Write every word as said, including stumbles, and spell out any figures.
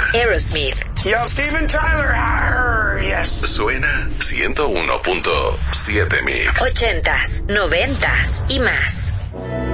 Aerosmith. Yo, Steven Tyler. Arr, yes. Suena ciento uno punto siete Mix. Ochentas, noventas y más.